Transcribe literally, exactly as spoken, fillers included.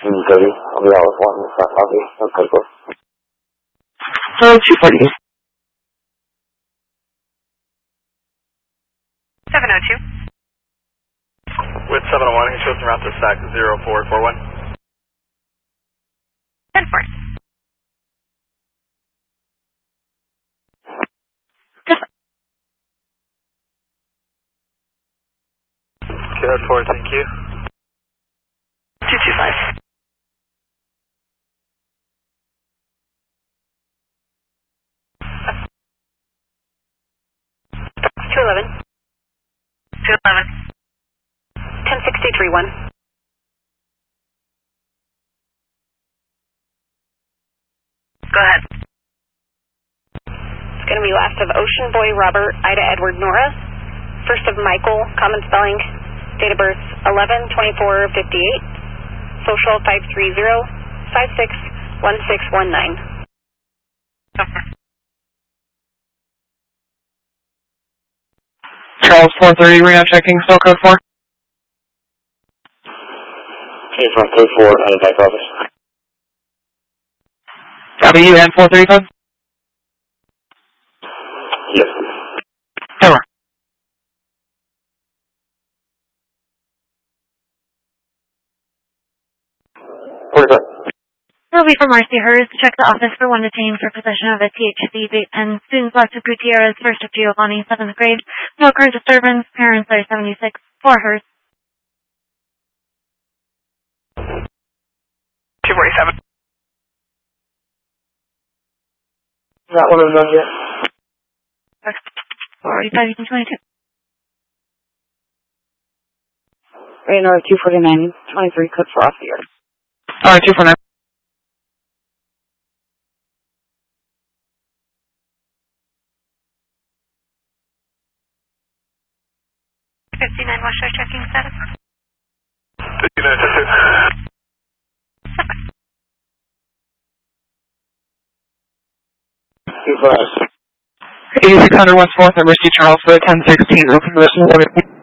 two thirty, I'll be out with one, front lobby, that's code four. So, two forty. seven oh two. With seven oh one, he shows route to stack zero four four one. ten four. Code four, thank you. two two five. two eleven. two eleven. ten sixty-three one. Go ahead. It's going to be last of Ocean Boy Robert, Ida Edward Nora. First of Michael, common spelling. Date of birth eleven twenty-four fifty-eight. Social five three zero five six one six one nine. Charles four thirty, Reno checking, still code four. Hey, from code four, out of back office. W and four thirty code? Yes. Over. forty-five. It'll be from Marcy Hers to check the office for one detained for possession of a T H C vape pen. Students left of Gutierrez, first of Giovanni, seventh grade. No current disturbance. Parents are seventy-six. For Hers. two forty-seven. Is that one of them yet? forty-five and twenty-two. Right now, two forty-nine, twenty-three, code for off the air. Alright, two for nine. fifty-nine West Shore checking status. fifty-nine, two. Two five. eighty-six hundred West fourth, number C Charles for ten sixteen, open position eleven.